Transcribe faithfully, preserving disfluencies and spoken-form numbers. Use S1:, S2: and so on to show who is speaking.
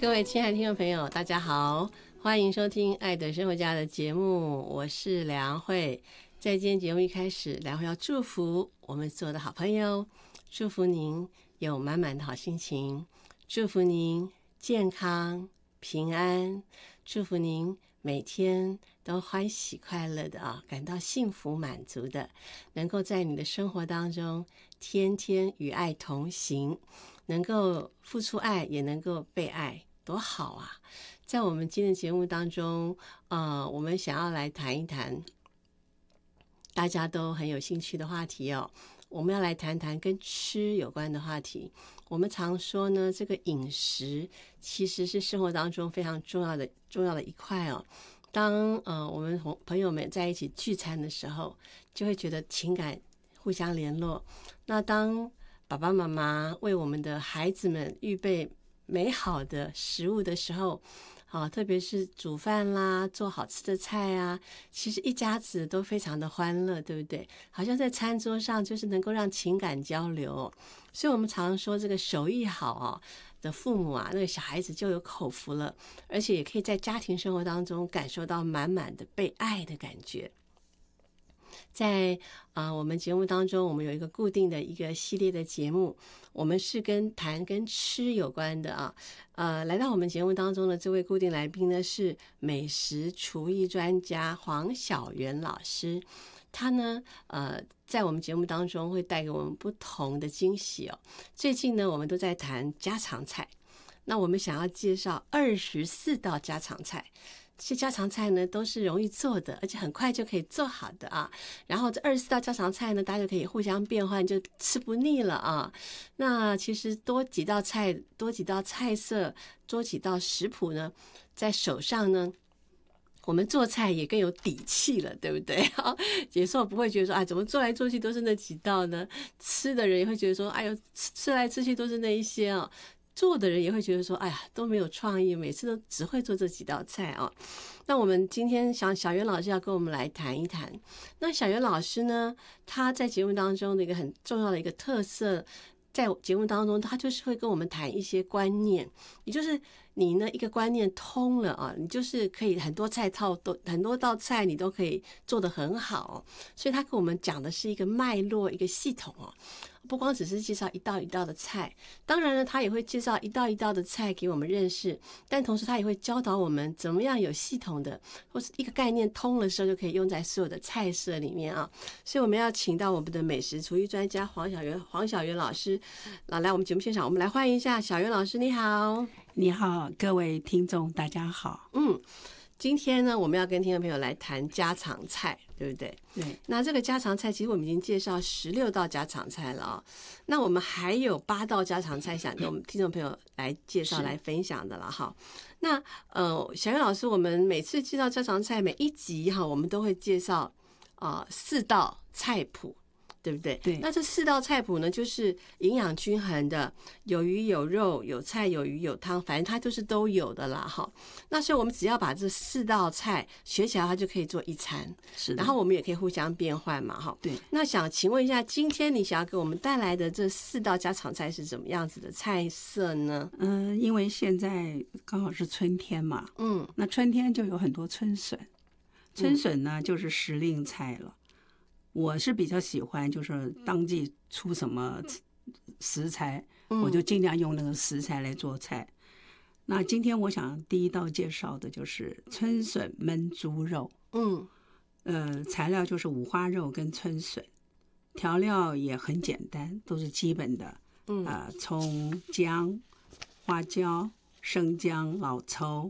S1: 各位亲爱的听众朋友，大家好，欢迎收听《爱的生活家》的节目，我是梁慧。在今天节目一开始，梁慧要祝福我们所有的好朋友，祝福您有满满的好心情，祝福您健康平安，祝福您每天都欢喜快乐的啊，感到幸福满足的，能够在你的生活当中天天与爱同行，能够付出爱，也能够被爱，多好啊！在我们今天的节目当中，呃，我们想要来谈一谈大家都很有兴趣的话题哦。我们要来谈谈跟吃有关的话题。我们常说呢，这个饮食其实是生活当中非常重要的重要的一块哦。当呃我们朋友们在一起聚餐的时候，就会觉得情感互相联络。那当爸爸妈妈为我们的孩子们预备美好的食物的时候，啊，特别是煮饭啦，做好吃的菜啊，其实一家子都非常的欢乐，对不对？好像在餐桌上就是能够让情感交流，所以我们常说这个手艺好啊的父母啊，那个小孩子就有口福了，而且也可以在家庭生活当中感受到满满的被爱的感觉。在啊、呃，我们节目当中，我们有一个固定的一个系列的节目，我们是跟谈跟吃有关的啊。呃，来到我们节目当中的这位固定来宾呢，是美食厨艺专家黄小媛老师。他呢，呃，在我们节目当中会带给我们不同的惊喜哦。最近呢，我们都在谈家常菜，那我们想要介绍二十四道家常菜。这些家常菜呢都是容易做的，而且很快就可以做好的啊。然后这二十四道家常菜呢，大家就可以互相变换，就吃不腻了啊。那其实多几道菜，多几道菜色，多几道食谱呢，在手上呢，我们做菜也更有底气了，对不对？有时候不会觉得说，哎，怎么做来做去都是那几道呢？吃的人也会觉得说，哎呦，吃来吃去都是那一些啊。做的人也会觉得说，哎呀，都没有创意，每次都只会做这几道菜啊。那我们今天想小媛老师要跟我们来谈一谈。那小媛老师呢，他在节目当中的一个很重要的一个特色，在节目当中，他就是会跟我们谈一些观念，也就是你呢一个观念通了啊，你就是可以很多菜套都很多道菜你都可以做得很好，所以他跟我们讲的是一个脉络，一个系统哦。不光只是介绍一道一道的菜，当然呢，他也会介绍一道一道的菜给我们认识，但同时他也会教导我们怎么样有系统的，或是一个概念通的时候就可以用在所有的菜色里面啊。所以我们要请到我们的美食厨艺专家黄小媛黄小媛老师来我们节目现场，我们来欢迎一下小媛老师。你好。
S2: 你好，各位听众大家好。
S1: 嗯，今天呢，我们要跟听众朋友来谈家常菜，对不对？
S2: 对。
S1: 那这个家常菜，其实我们已经介绍十六道家常菜了啊、哦。那我们还有八道家常菜想跟我们听众朋友来介绍、来分享的了哈。那呃，小媛老师，我们每次介绍家常菜，每一集哈，我们都会介绍啊、呃、四道菜谱。对不对？
S2: 对。
S1: 那这四道菜谱呢，就是营养均衡的，有鱼有肉有菜有鱼有汤，反正它就是都有的啦哈。那所以我们只要把这四道菜学起来，它就可以做一餐。
S2: 是的。
S1: 然后我们也可以互相变换嘛哈。
S2: 对。
S1: 那想请问一下，今天你想要给我们带来的这四道家常菜是怎么样子的菜色呢？
S2: 嗯，因为现在刚好是春天嘛，嗯，那春天就有很多春笋，春笋呢、嗯、就是时令菜了。我是比较喜欢，就是当季出什么食材，我就尽量用那个食材来做菜。那今天我想第一道介绍的就是春笋焖猪肉。嗯，呃，材料就是五花肉跟春笋，调料也很简单，都是基本的。嗯，啊、呃，葱、姜、花椒、生姜、老抽、